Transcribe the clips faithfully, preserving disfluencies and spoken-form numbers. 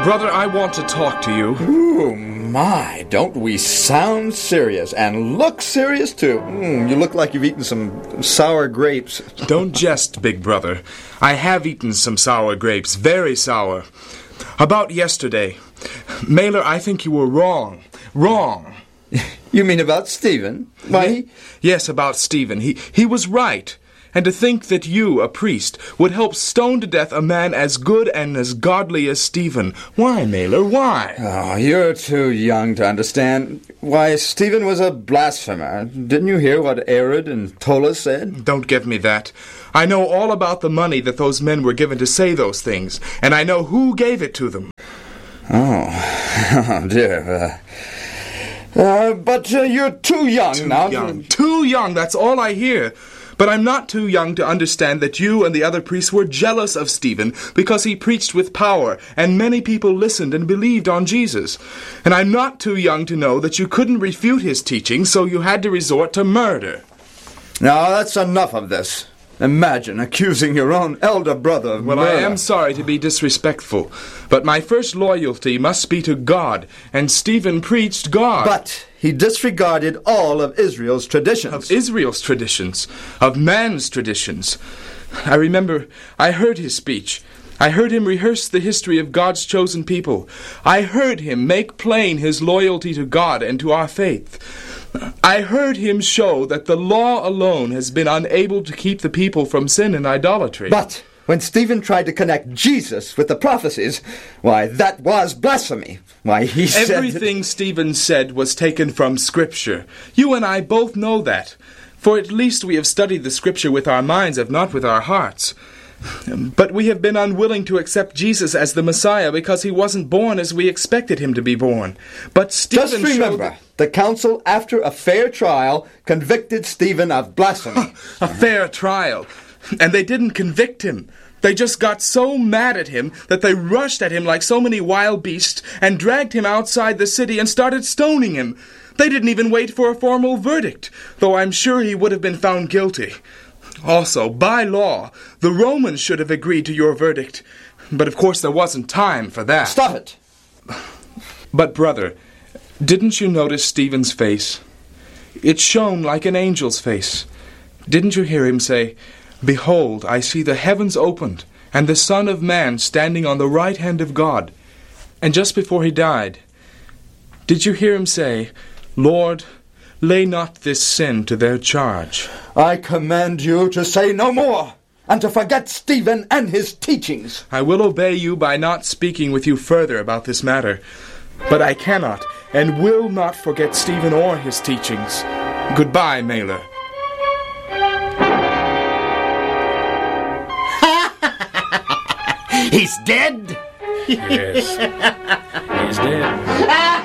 Brother, I want to talk to you. Ooh, my, don't we sound serious, and look serious, too. Mm, you look like you've eaten some sour grapes. Don't jest, big brother. I have eaten some sour grapes, very sour. About yesterday. Mailer, I think you were wrong. Wrong. You mean about Stephen? Why, he... Yes, about Stephen. He, he was right. And to think that you, a priest, would help stone to death a man as good and as godly as Stephen. Why, Mailer, why? Oh, you're too young to understand. Why, Stephen was a blasphemer. Didn't you hear what Herod and Tola said? Don't give me that. I know all about the money that those men were given to say those things, and I know who gave it to them. Oh, oh dear. Uh, uh, but uh, you're too young too now. Young. Too young, that's all I hear. But I'm not too young to understand that you and the other priests were jealous of Stephen because he preached with power, and many people listened and believed on Jesus. And I'm not too young to know that you couldn't refute his teaching, so you had to resort to murder. Now, that's enough of this. Imagine accusing your own elder brother of Well, murder. I am sorry to be disrespectful, but my first loyalty must be to God, and Stephen preached God. But he disregarded all of Israel's traditions. Of Israel's traditions, of man's traditions. I remember I heard his speech. I heard him rehearse the history of God's chosen people. I heard him make plain his loyalty to God and to our faith. I heard him show that the law alone has been unable to keep the people from sin and idolatry. But when Stephen tried to connect Jesus with the prophecies, why, that was blasphemy. Why, he said... Everything Stephen said was taken from Scripture. You and I both know that. For at least we have studied the Scripture with our minds, if not with our hearts. But we have been unwilling to accept Jesus as the Messiah because he wasn't born as we expected him to be born. But Stephen Just remember, showed... the council, after a fair trial, convicted Stephen of blasphemy. A fair trial. And they didn't convict him. They just got so mad at him that they rushed at him like so many wild beasts and dragged him outside the city and started stoning him. They didn't even wait for a formal verdict, though I'm sure he would have been found guilty. Also, by law, the Romans should have agreed to your verdict. But of course there wasn't time for that. Stop it! But, brother, didn't you notice Stephen's face? It shone like an angel's face. Didn't you hear him say, "Behold, I see the heavens opened, and the Son of Man standing on the right hand of God"? And just before he died, did you hear him say, "Lord, lay not this sin to their charge"? I command you to say no more, and to forget Stephen and his teachings. I will obey you by not speaking with you further about this matter. But I cannot and will not forget Stephen or his teachings. Goodbye, Mailer. He's dead? Yes. He's dead.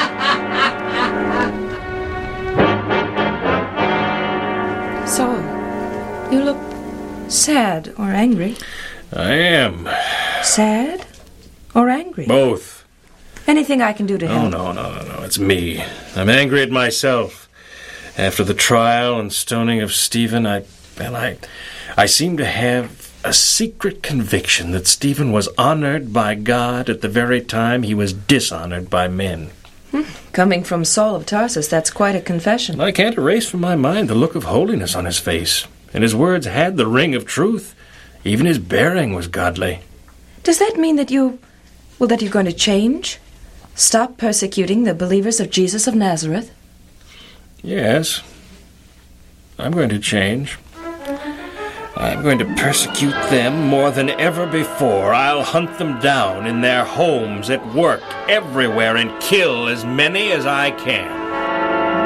So, you look sad or angry? I am. Sad or angry? Both. Anything I can do to Oh, help? no, no, no, no. It's me. I'm angry at myself. After the trial and stoning of Stephen, I, well, I, I seem to have a secret conviction that Stephen was honored by God at the very time he was dishonored by men. Hmm. Coming from Saul of Tarsus, that's quite a confession. I can't erase from my mind the look of holiness on his face, and his words had the ring of truth. Even his bearing was godly. Does that mean that you, well, that you're going to change? Stop persecuting the believers of Jesus of Nazareth? Yes. I'm going to change. I'm going to persecute them more than ever before. I'll hunt them down in their homes, at work, everywhere, and kill as many as I can.